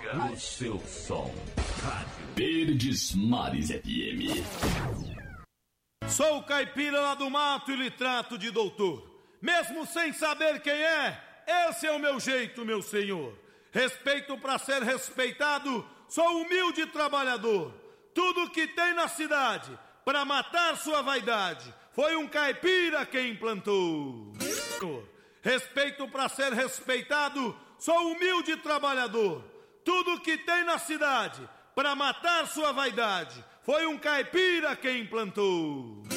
o seu som. Rádio Verdes Mares FM. Sou caipira lá do mato e lhe trato de doutor. Mesmo sem saber quem é, esse é o meu jeito, meu senhor. Respeito pra ser respeitado, sou humilde trabalhador. Tudo que tem na cidade, pra matar sua vaidade, foi um caipira quem implantou. Respeito pra ser respeitado, sou humilde trabalhador. Tudo que tem na cidade, pra matar sua vaidade, foi um caipira quem implantou.